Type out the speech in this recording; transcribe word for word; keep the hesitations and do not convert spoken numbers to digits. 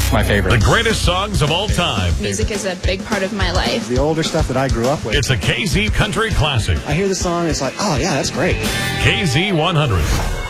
my favorite. The greatest songs of all time. Music is a big part of my life. The older stuff that I grew up with. It's a K Z Country Classic. I hear the song, it's like, oh yeah, that's great. K Z one hundred.